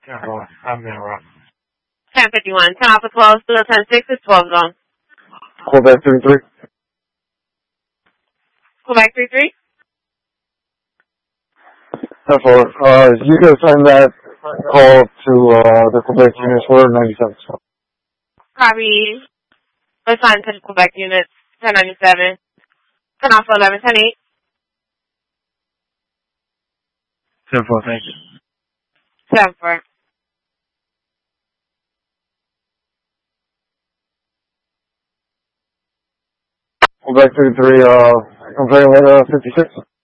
Yeah, well, I'm gonna run. 1051. 10 Alpha 12, still 10-6 is 12 zone. Quebec 33. Quebec 33. That's all. You can send that call to the Quebec units for 97. Copy. Assigned to the Quebec units. 1097. 10 Alpha 11, 10-8. 10-4, thank you. 7-4. Quebec 33, I'm playing with 56.